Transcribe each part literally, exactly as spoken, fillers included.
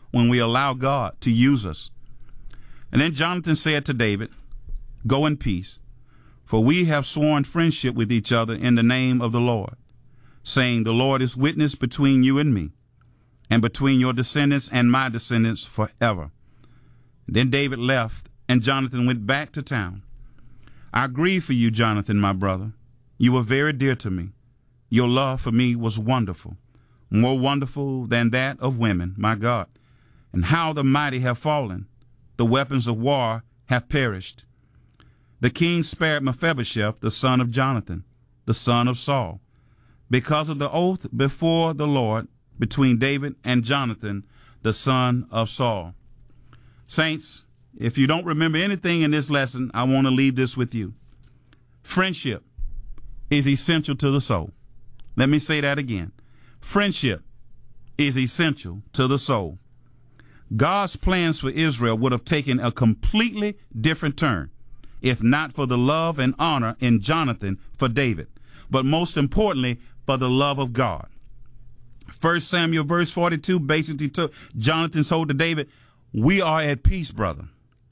when we allow God to use us. And then Jonathan said to David, "Go in peace, for we have sworn friendship with each other in the name of the Lord, saying, the Lord is witness between you and me, and between your descendants and my descendants forever." Then David left, and Jonathan went back to town. "I grieve for you, Jonathan, my brother. You were very dear to me. Your love for me was wonderful, more wonderful than that of women, my God. And how the mighty have fallen. The weapons of war have perished." The king spared Mephibosheth, the son of Jonathan, the son of Saul, because of the oath before the Lord between David and Jonathan, the son of Saul. Saints, if you don't remember anything in this lesson, I want to leave this with you. Friendship is essential to the soul. Let me say that again. Friendship is essential to the soul. God's plans for Israel would have taken a completely different turn if not for the love and honor in Jonathan for David, but most importantly, for the love of God. First Samuel verse forty-two basically took Jonathan told to David, "We are at peace, brother.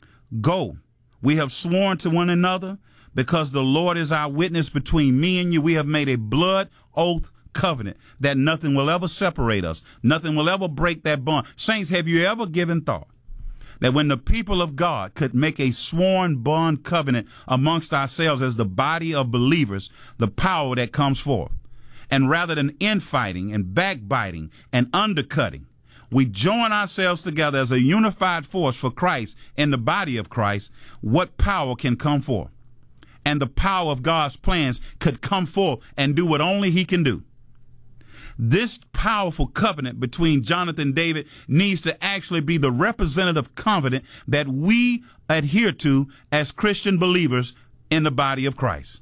Go. We have sworn to one another because the Lord is our witness between me and you. We have made a blood oath covenant that nothing will ever separate us. Nothing will ever break that bond." Saints, have you ever given thought that when the people of God could make a sworn bond covenant amongst ourselves as the body of believers, the power that comes forth? And rather than infighting and backbiting and undercutting, we join ourselves together as a unified force for Christ in the body of Christ. What power can come forth? And the power of God's plans could come forth and do what only he can do. This powerful covenant between Jonathan and David needs to actually be the representative covenant that we adhere to as Christian believers in the body of Christ.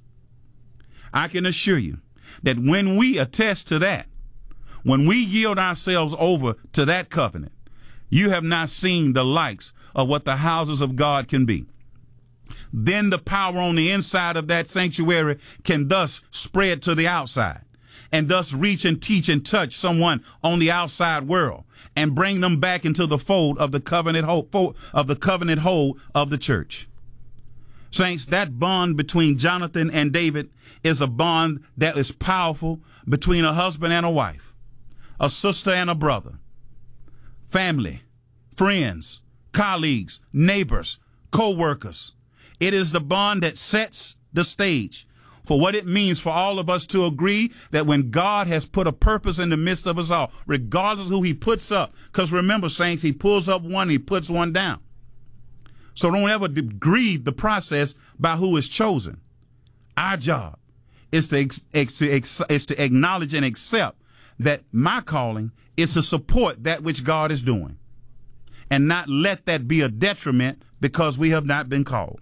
I can assure you that when we attest to that, when we yield ourselves over to that covenant, you have not seen the likes of what the houses of God can be. Then the power on the inside of that sanctuary can thus spread to the outside, and thus reach and teach and touch someone on the outside world and bring them back into the fold of the covenant hold, of the covenant hold of the church. Saints, that bond between Jonathan and David is a bond that is powerful between a husband and a wife, a sister and a brother, family, friends, colleagues, neighbors, co-workers. It is the bond that sets the stage for what it means for all of us to agree that when God has put a purpose in the midst of us all, regardless of who he puts up, because remember, saints, he pulls up one, he puts one down. So don't ever grieve the process by who is chosen. Our job is to, ex- ex- ex- is to acknowledge and accept that my calling is to support that which God is doing, and not let that be a detriment because we have not been called.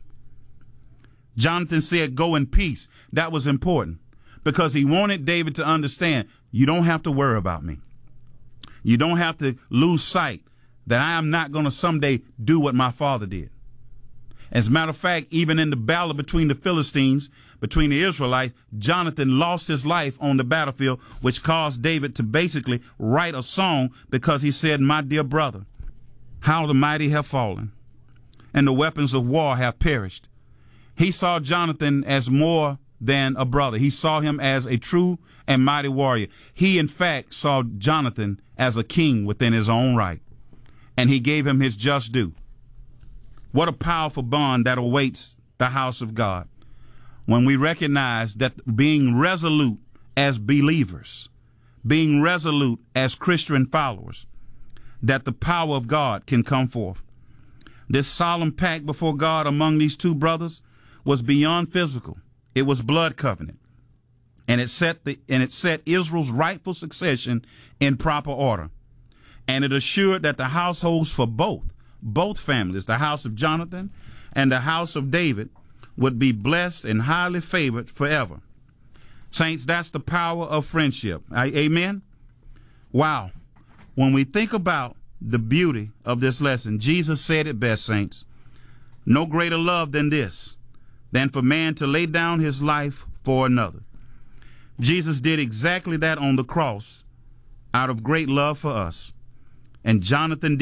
Jonathan said, "Go in peace." That was important because he wanted David to understand, you don't have to worry about me. You don't have to lose sight that I am not going to someday do what my father did. As a matter of fact, even in the battle between the Philistines, between the Israelites, Jonathan lost his life on the battlefield, which caused David to basically write a song because he said, "My dear brother, how the mighty have fallen, and the weapons of war have perished." He saw Jonathan as more than a brother. He saw him as a true and mighty warrior. He, in fact, saw Jonathan as a king within his own right, and he gave him his just due. What a powerful bond that awaits the house of God when we recognize that being resolute as believers, being resolute as Christian followers, that the power of God can come forth. This solemn pact before God among these two brothers was beyond physical. It was blood covenant, and it set the and it set Israel's rightful succession in proper order, and it assured that the households for both both families, the house of Jonathan and the house of David, would be blessed and highly favored forever. Saints, that's the power of friendship. Amen. Wow. When we think about the beauty of this lesson, Jesus said it best, saints. No greater love than this, than for man to lay down his life for another. Jesus did exactly that on the cross out of great love for us. And Jonathan did